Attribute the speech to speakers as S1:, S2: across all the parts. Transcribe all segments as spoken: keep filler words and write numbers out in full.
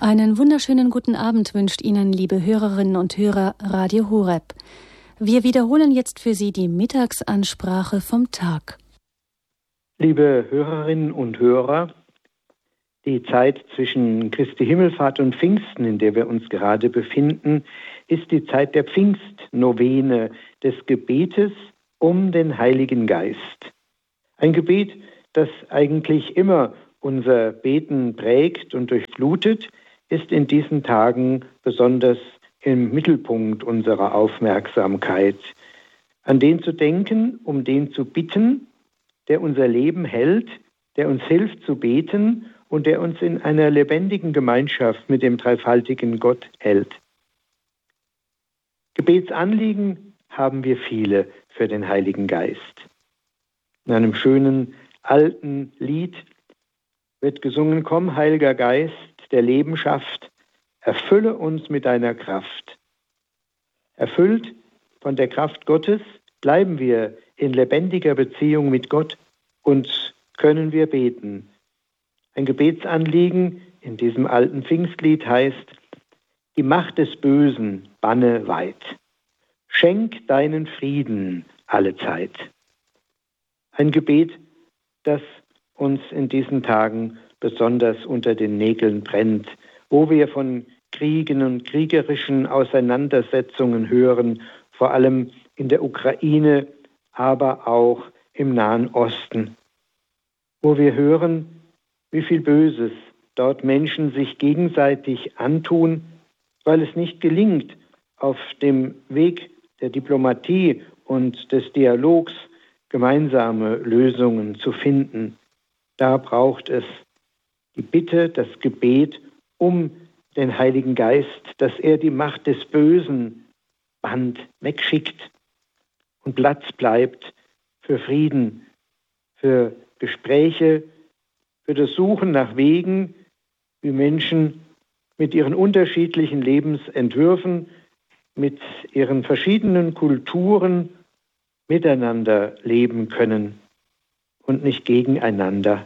S1: Einen wunderschönen guten Abend wünscht Ihnen, liebe Hörerinnen und Hörer, Radio Horeb. Wir wiederholen jetzt für Sie die Mittagsansprache vom Tag.
S2: Liebe Hörerinnen und Hörer, die Zeit zwischen Christi Himmelfahrt und Pfingsten, in der wir uns gerade befinden, ist die Zeit der Pfingstnovene, des Gebetes um den Heiligen Geist. Ein Gebet, das eigentlich immer unser Beten prägt und durchflutet, ist in diesen Tagen besonders im Mittelpunkt unserer Aufmerksamkeit. An den zu denken, um den zu bitten, der unser Leben hält, der uns hilft zu beten und der uns in einer lebendigen Gemeinschaft mit dem dreifaltigen Gott hält. Gebetsanliegen haben wir viele für den Heiligen Geist. In einem schönen alten Lied wird gesungen: Komm, Heiliger Geist, der Leben schafft, erfülle uns mit deiner Kraft. Erfüllt von der Kraft Gottes bleiben wir in lebendiger Beziehung mit Gott und können wir beten. Ein Gebetsanliegen in diesem alten Pfingstlied heißt: Die Macht des Bösen banne weit. Schenk deinen Frieden allezeit. Ein Gebet, das uns in diesen Tagen besonders unter den Nägeln brennt, wo wir von Kriegen und kriegerischen Auseinandersetzungen hören, vor allem in der Ukraine, aber auch im Nahen Osten, wo wir hören, wie viel Böses dort Menschen sich gegenseitig antun, weil es nicht gelingt, auf dem Weg der Diplomatie und des Dialogs gemeinsame Lösungen zu finden. Da braucht es die Bitte, das Gebet um den Heiligen Geist, dass er die Macht des Bösen bannt, wegschickt und Platz bleibt für Frieden, für Gespräche, für das Suchen nach Wegen, wie Menschen mit ihren unterschiedlichen Lebensentwürfen, mit ihren verschiedenen Kulturen miteinander leben können und nicht gegeneinander.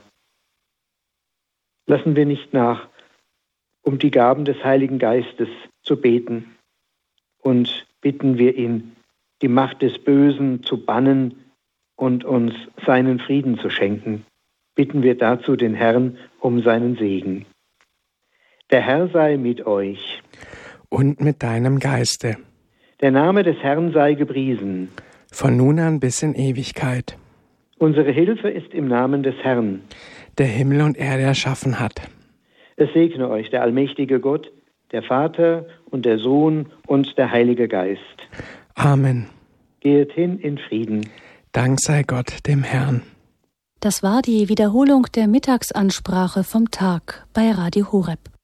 S2: Lassen wir nicht nach, um die Gaben des Heiligen Geistes zu beten, und bitten wir ihn, die Macht des Bösen zu bannen und uns seinen Frieden zu schenken. Bitten wir dazu den Herrn um seinen Segen. Der Herr sei mit euch.
S3: Und mit deinem Geiste.
S2: Der Name des Herrn sei gepriesen.
S3: Von nun an bis in Ewigkeit.
S2: Unsere Hilfe ist im Namen des Herrn,
S3: der Himmel und Erde erschaffen hat.
S2: Es segne euch der allmächtige Gott, der Vater und der Sohn und der Heilige Geist.
S3: Amen.
S2: Geht hin in Frieden.
S3: Dank sei Gott dem Herrn.
S1: Das war die Wiederholung der Mittagsansprache vom Tag bei Radio Horeb.